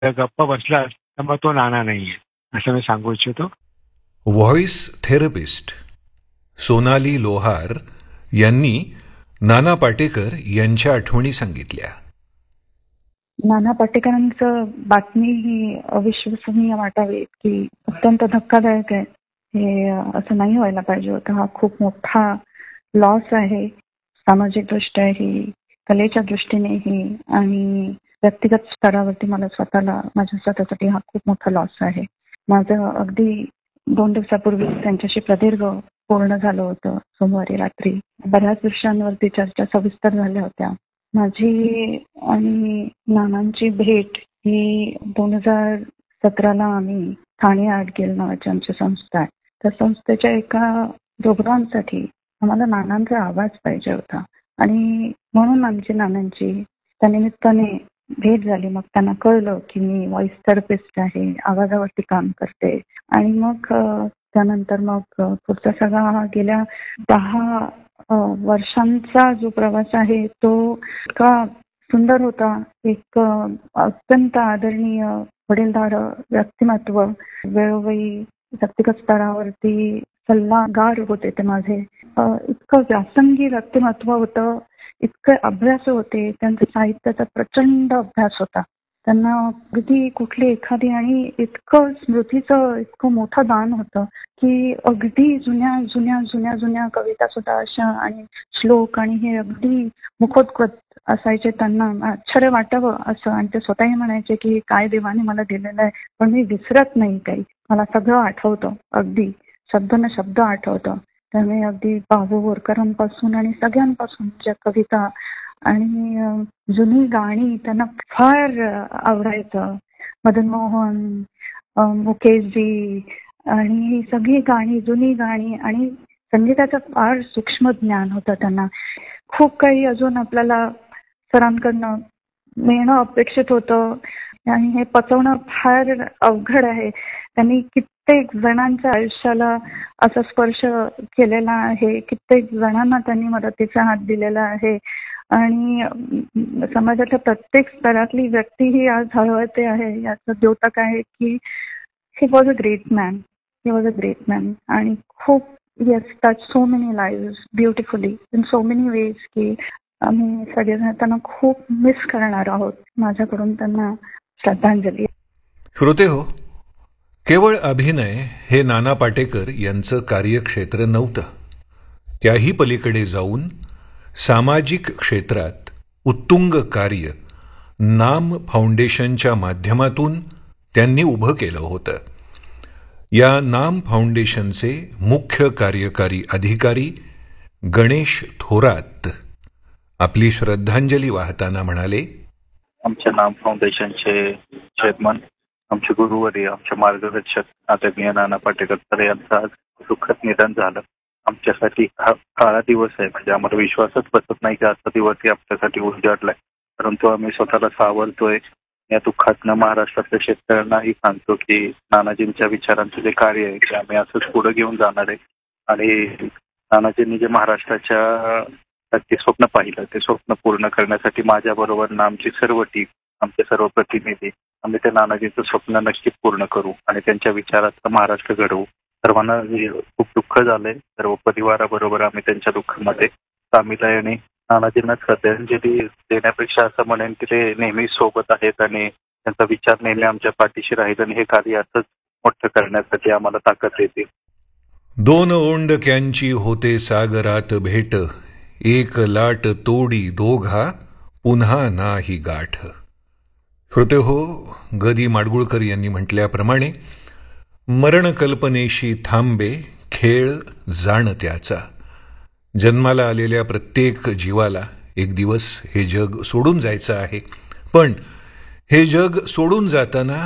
गप्प बसलास तर मग तो नाना नाहीये असं मी सांगू इच्छितो. व्हॉइस थेरपिस्ट सोनाली लोहार यांनी नाना पाटेकर यांच्या आठवणी सांगितल्या. नाना पाटेकरांचं बातमी ही अविश्वसनीय वाटावी की अत्यंत धक्कादायक आहे. हे असं नाही व्हायला पाहिजे होतं. हा खूप मोठा लॉस आहे, सामाजिक दृष्ट्याही, कलेच्या दृष्टीनेही आणि व्यक्तिगत स्तरावरती मला माझ्या स्वतःसाठी हा खूप मोठा लॉस आहे. माझं अगदी 2 दिवसापूर्वी त्यांच्याशी प्रदीर्घ पूर्ण झालं होतं सोमवारी रात्री. बऱ्याच विषयांवरती चर्चा सविस्तर झाल्या होत्या. माझी आणि नानांची भेट ही 2017ला आम्ही ठाणे आर्ट गिल्ड नावाची आमची संस्था आहे. त्या संस्थेच्या एका प्रोग्रामसाठी आम्हाला नानांचा आवाज पाहिजे होता आणि म्हणून आमची नानांची त्या निमित्ताने भेट झाली. मग त्यांना कळलं की मी व्हॉइस थेरपिस्ट आहे, आवाजावरती काम करते आणि मग त्यानंतर मग पुढचा सगळा गेल्या 10 वर्षांचा जो प्रवास आहे तो इतका सुंदर होता. एक अत्यंत आदरणीय वडीलधार व्यक्तिमत्व, वेळोवेळी व्यक्तिगत स्तरावरती सल्लागार होते ते माझे. इतकं व्यासंगी व्यक्तिमत्व होतं, इतके अभ्यास होते, त्यांचा साहित्याचा प्रचंड अभ्यास होता. त्यांना अगदी कुठली एखादी आणि इतकं स्मृतीचं इतकं मोठं दान होतं की अगदी जुन्या जुन्या जुन्या जुन्या कविता सुद्धा अशा आणि श्लोक आणि हे अगदी मुखोद्गत असायचे. त्यांना आश्चर्य वाटावं असं आणि ते स्वतःही म्हणायचे की काय देवाने मला दिलेलं आहे, पण मी विसरत नाही काही. मला सगळं आठवतं, अगदी शब्द न शब्द आठवतं. त्यामुळे अगदी बाबू बोरकरांपासून आणि सगळ्यांपासून ज्या कविता आणि जुनी गाणी त्यांना फार आवडायचं. मदन मोहन, मुकेशजी आणि ही सगळी गाणी, जुनी गाणी आणि संगीताचं फार सूक्ष्म ज्ञान होतं त्यांना. खूप काही अजून आपल्याला सरांकडनं मिळणं अपेक्षित होतं आणि हे पचवणं फार अवघड आहे. त्यांनी कित्येक जणांच्या आयुष्याला असा स्पर्श केलेला आहे, कित्येक जणांना त्यांनी मदतीचा हात दिलेला आहे आणि समाजाच्या प्रत्येक स्तरातली व्यक्ती ही आज हळहळते आहे. याचं द्योतक आहे की he was a great man, he was a great man आणि खूप yes touch so many lives beautifully in so many ways की आम्ही सगळेजण त्यांना खूप मिस करणार आहोत. माझ्याकडून त्यांना श्रद्धांजली. श्रोते हो, केवळ अभिनय हे नाना पाटेकर यांचं कार्यक्षेत्र नव्हतं. त्याही पलीकडे जाऊन सामाजिक क्षेत्रात उत्तुंग कार्य नाम फाउंडेशनच्या माध्यमातून त्यांनी उभं केलं होतं. या नाम फाउंडेशनचे मुख्य कार्यकारी अधिकारी गणेश थोरात आपली श्रद्धांजली वाहताना म्हणाले, आमच्या नाम फाउंडेशनचे चेअरमन, आमचे गुरुवर्य, आमचे मार्गदर्शक आदरणीय नाना पाटेकर सर यांचं आज दुःखद निधन झालं. आमच्यासाठी हा काळा दिवस आहे. म्हणजे आम्हाला विश्वासच बसत नाही की आजचा दिवस आमच्यासाठी उजाडलाय. परंतु आम्ही स्वतःला सावरतोय. या दुःखातनं महाराष्ट्रातल्या शेतकऱ्यांनाही सांगतो की नानाजींच्या विचारांचं जे कार्य आहे ते आम्ही असंच पुढे घेऊन जाणार आहे. आणि नानाजींनी जे महाराष्ट्राच्या ते स्वप्न पाहिलं ते स्वप्न पूर्ण करण्यासाठी माझ्याबरोबर आमची सर्व टीम, आमचे सर्व प्रतिनिधी आम्ही त्या नानाजींचं स्वप्न नक्कीच पूर्ण करू आणि त्यांच्या विचारात महाराष्ट्र घडवू. सर्वांना खूप दुःख झालंय. सर्व परिवाराबरोबर आम्ही त्यांच्या दुःखामध्ये सामील आहे आणि नानाजींना श्रद्धांजली देण्यापेक्षा असं म्हणेन की ते नेहमी सोबत आहेत आणि त्यांचा विचार नेहमी आमच्या पाठीशी राहील आणि हे कार्य असंच मोठं करण्यासाठी आम्हाला ताकद देतील. 2 ओंडक्यांची होते सागरात भेट, एक लाट तोडी दोघा पुन्हा नाही गाठ. श्रोते हो, ग दी माडगुळकर यांनी म्हटल्याप्रमाणे मरण कल्पनेशी थांबे खेळ जाण त्याचा. जन्माला आलेल्या प्रत्येक जीवाला एक दिवस हे जग सोडून जायचं आहे. पण हे जग सोडून जाताना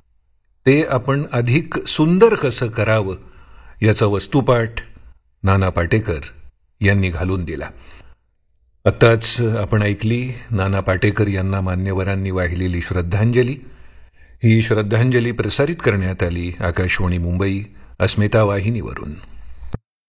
ते आपण अधिक सुंदर कसं करावं याचा वस्तुपाठ नाना पाटेकर यांनी घालून दिला. आत्ताच आपण ऐकली नाना पाटेकर यांना मान्यवरांनी वाहिलेली श्रद्धांजली. ही श्रद्धांजली प्रसारित करण्यात आली आकाशवाणी मुंबई अस्मिता वाहिनीवरून.